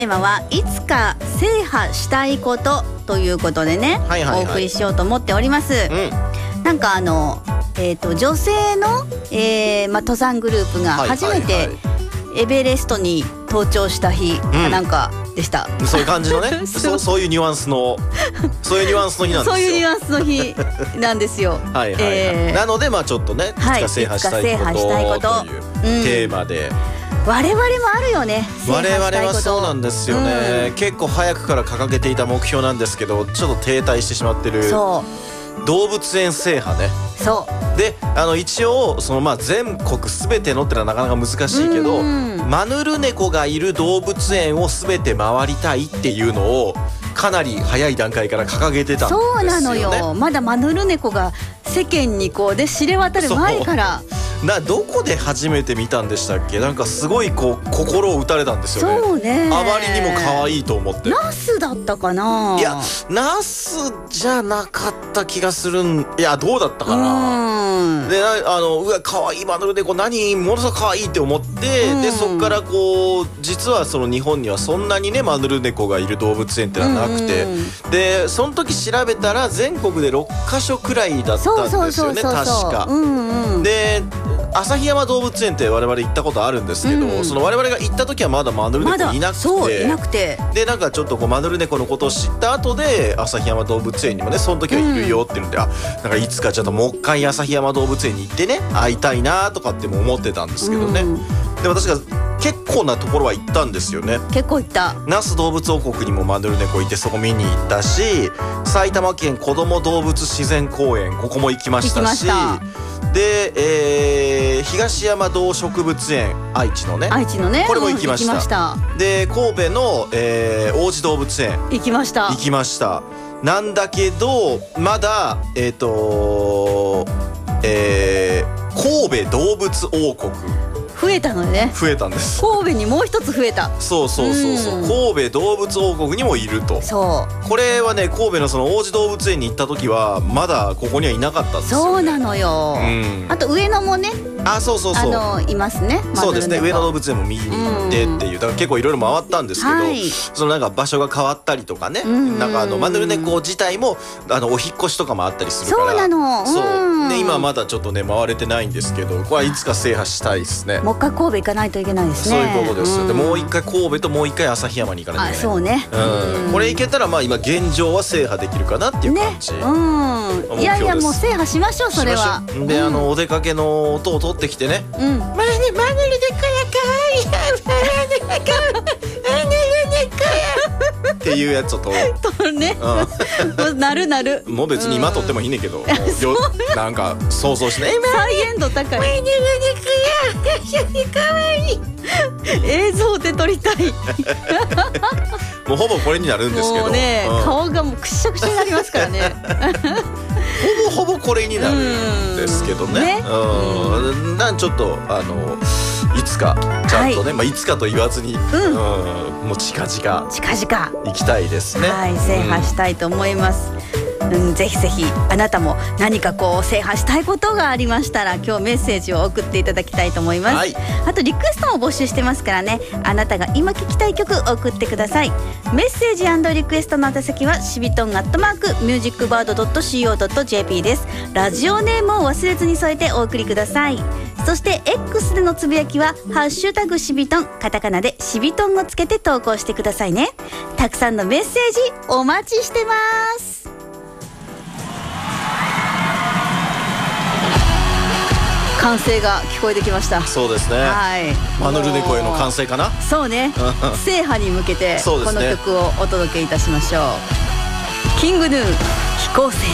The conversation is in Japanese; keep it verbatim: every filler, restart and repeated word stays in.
テーマはいつか制覇したいことということでね、はいはいはい、お送りしようと思っております、うん、なんかあの、えーと、女性の、えーま、登山グループが初めてエベレストに登頂した日かなんかでした、 うん、そういう感じのねそ, そういうニュアンスのそういうニュアンスの日なんですよ。 そういうニュアンスの日なんですよはいはい、はいえー、なのでまあちょっとねいつか制覇したいことというテーマで、 うん、我々もあるよね。 我々はそうなんですよね、うん、結構早くから掲げていた目標なんですけどちょっと停滞してしまってるそう動物園制覇ね。 そうであの一応そのまあ全国全てのってのはなかなか難しいけど、マヌルネコがいる動物園を全て回りたいっていうのをかなり早い段階から掲げてたんですよね。 そうなのよ。まだマヌルネコが世間にこうで知れ渡る前からなどこで初めて見たんでしたっけ。なんかすごいこう心を打たれたんですよね。 そうね。 あまりにも可愛いと思って。 ナスだったかな。 いやナスじゃなかった気がするん。いやどうだったかな。であのうわ可愛いマヌルネコ何ものすごく可愛いって思って、でそこからこう実はその日本にはそんなにねマヌルネコがいる動物園ってのはなくて、でその時調べたら全国でろっかしょくらいだったんですよね確か。で旭山動物園って我々行ったことあるんですけど、うん、その我々が行った時はまだマヌルネコいなくて、 そういなくてでなんかちょっとこうマヌルネコのことを知った後で旭山動物園にもねその時はいるよっていうので、うん、あなんかいつかちょっともう一回旭山動物園に行ってね会いたいなとかっても思ってたんですけどね、うん、で私が結構なところは行ったんですよね。 結構行った。那須動物王国にもマヌルネコいてそこ見に行ったし、埼玉県こども動物自然公園ここも行きましたし、で、えー、東山動植物園愛知のね愛知のねこれも行きました、うん、行きましたで神戸の、えー、王子動物園行きました行きましたなんだけどまだえっ、ー、とえー、神戸動物王国増えたのね。 増えたんです。 神戸にもう一つ増えた。 そうそうそうそう、うん、神戸動物王国にもいると。 そうこれはね神戸のその王子動物園に行った時はまだここにはいなかったんですよ、ね、 そうなのよ、うん、あと上野もねあそうそうそうあのいますね。 そうですね上野動物園も見に行ってっていうだから結構いろいろ回ったんですけど、はい、そのなんか場所が変わったりとかね、うん、なんかあのマヌルネコ自体もあのお引っ越しとかもあったりするからそうなの、うん、 そうで今まだちょっとね回れてないんですけどこれはいつか制覇したいですね。 もう一回神戸行かないといけないですね。 そういうことです、うん、でもう一回神戸ともう一回旭山に行かないといけない。あそうね、うん、これ行けたらまあ今現状は制覇できるかなっていう感じ、ねうん、いやいやもう制覇しましょうそれは。 で、うん、あのお出かけの音を取ってきてね、うん、マヌルネコやかわいいマヌルネコマヌルネコやっていうやつを取る取るね、うん、なるなるもう別に今取ってもいいねんけど、うん、よなんか想像して再現度高いマヌルネコやかわいい映像で撮りたいもうほぼこれになるんですけどもうね、うん、顔がもうくっしゃくしゃになりますからねほぼほぼこれになるんですけどね、ねうん、なんちょっとあのいつかちゃんとね、はいまあ、いつかと言わずに、うんうん、もう近々 近々 行きたいですね。 はい制覇したいと思います、うんうん、ぜひぜひあなたも何かこう制覇したいことがありましたら今日メッセージを送っていただきたいと思います、はい、あとリクエストも募集してますからねあなたが今聴きたい曲送ってください。メッセージ&リクエストの宛先はシビトンアットマークミュージックバードドットシーオードットジェーピー です。ラジオネームを忘れずに添えてお送りください。そして X でのつぶやきはハッシュタグシビトンカタカナでシビトンをつけて投稿してくださいね。たくさんのメッセージお待ちしてます。歓声が聞こえてきました。 そうですね、はい、マヌルネコへの歓声かな。 そうね制覇に向けてこの曲をお届けいたしましょう。キングヌー飛行船